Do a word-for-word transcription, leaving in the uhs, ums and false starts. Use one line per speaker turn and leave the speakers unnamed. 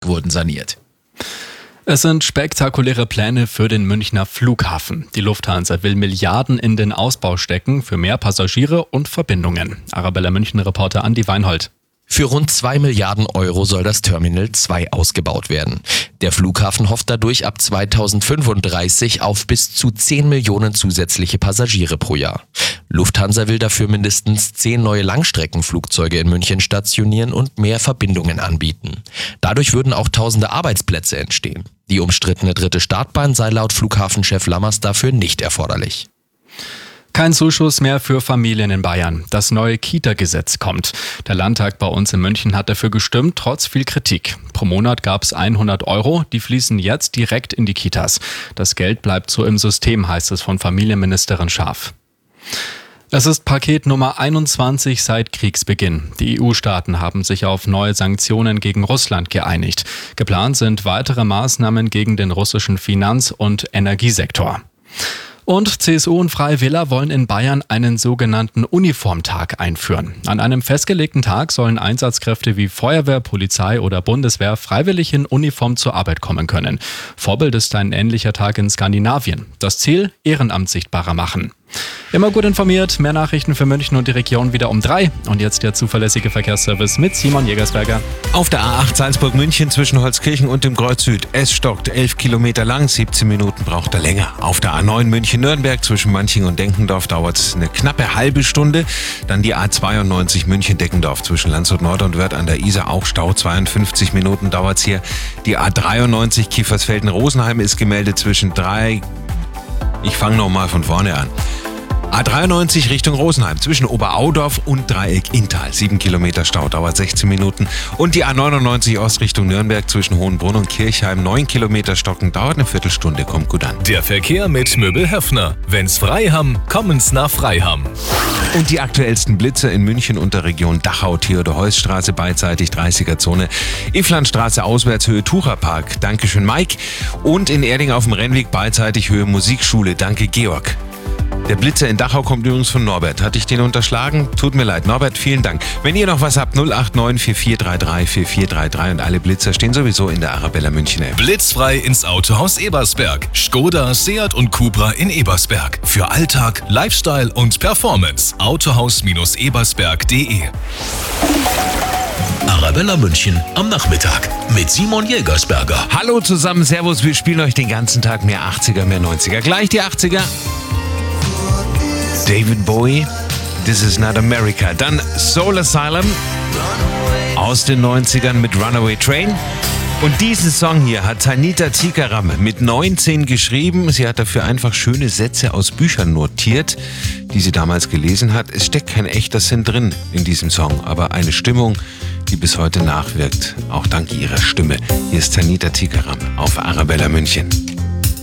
wurden saniert.
Es sind spektakuläre Pläne für den Münchner Flughafen. Die Lufthansa will Milliarden in den Ausbau stecken für mehr Passagiere und Verbindungen. Arabella München-Reporter Andi Weinhold.
Für rund zwei Milliarden Euro soll das Terminal zwei ausgebaut werden. Der Flughafen hofft dadurch ab zweitausendfünfunddreißig auf bis zu zehn Millionen zusätzliche Passagiere pro Jahr. Lufthansa will dafür mindestens zehn neue Langstreckenflugzeuge in München stationieren und mehr Verbindungen anbieten. Dadurch würden auch tausende Arbeitsplätze entstehen. Die umstrittene dritte Startbahn sei laut Flughafenchef Lammers dafür nicht erforderlich.
Kein Zuschuss mehr für Familien in Bayern. Das neue Kita-Gesetz kommt. Der Landtag bei uns in München hat dafür gestimmt, trotz viel Kritik. Pro Monat gab es hundert Euro, die fließen jetzt direkt in die Kitas. Das Geld bleibt so im System, heißt es von Familienministerin Schaaf. Es ist Paket Nummer einundzwanzig seit Kriegsbeginn. Die E U-Staaten haben sich auf neue Sanktionen gegen Russland geeinigt. Geplant sind weitere Maßnahmen gegen den russischen Finanz- und Energiesektor. Und C S U und Freie Wähler wollen in Bayern einen sogenannten Uniformtag einführen. An einem festgelegten Tag sollen Einsatzkräfte wie Feuerwehr, Polizei oder Bundeswehr freiwillig in Uniform zur Arbeit kommen können. Vorbild ist ein ähnlicher Tag in Skandinavien. Das Ziel: Ehrenamt sichtbarer machen. Immer gut informiert, mehr Nachrichten für München und die Region wieder um drei. Und jetzt der zuverlässige Verkehrsservice mit Simon Jägersberger.
Auf der A acht Salzburg-München zwischen Holzkirchen und dem Kreuz Süd. Es stockt elf Kilometer lang, siebzehn Minuten braucht er länger. Auf der A neun München-Nürnberg zwischen Manching und Denkendorf dauert es eine knappe halbe Stunde. Dann die A zweiundneunzig München-Deckendorf zwischen Landshut Nord und Wörth an der Isar, auch Stau, zweiundfünfzig Minuten dauert es hier. Die A dreiundneunzig Kiefersfelden-Rosenheim ist gemeldet zwischen drei... Ich fange nochmal von vorne an. A dreiundneunzig Richtung Rosenheim zwischen Oberaudorf und Dreieck Inntal. sieben Kilometer Stau, dauert sechzehn Minuten. Und die A neunundneunzig Ost Richtung Nürnberg zwischen Hohenbrunn und Kirchheim. neun Kilometer Stocken, dauert eine Viertelstunde, kommt gut an.
Der Verkehr mit Möbel Höffner. Wenn's frei haben, kommen's nach Freiham.
Und die aktuellsten Blitze in München und der Region Dachau, Theodor-Heuss-Straße beidseitig dreißiger Zone, Iflandstraße auswärts Höhe Tucherpark, Dankeschön Mike. Und in Erding auf dem Rennweg beidseitig Höhe Musikschule, danke Georg. Der Blitzer in Dachau kommt übrigens von Norbert. Hatte ich den unterschlagen? Tut mir leid. Norbert, vielen Dank. Wenn ihr noch was habt, null acht neun vier vier drei drei vier vier drei drei und alle Blitzer stehen sowieso in der Arabella München App.
Blitzfrei ins Autohaus Ebersberg. Skoda, Seat und Cupra in Ebersberg. Für Alltag, Lifestyle und Performance. Autohaus Ebersberg punkt de. Arabella München am Nachmittag mit Simon Jägersberger.
Hallo zusammen, servus, wir spielen euch den ganzen Tag mehr achtziger, mehr neunziger. Gleich die achtziger. David Bowie, This Is Not America. Dann Soul Asylum aus den neunzigern mit Runaway Train. Und diesen Song hier hat Tanita Tikaram mit neunzehn geschrieben. Sie hat dafür einfach schöne Sätze aus Büchern notiert, die sie damals gelesen hat. Es steckt kein echter Sinn drin in diesem Song, aber eine Stimmung, die bis heute nachwirkt, auch dank ihrer Stimme. Hier ist Tanita Tikaram auf Arabella München.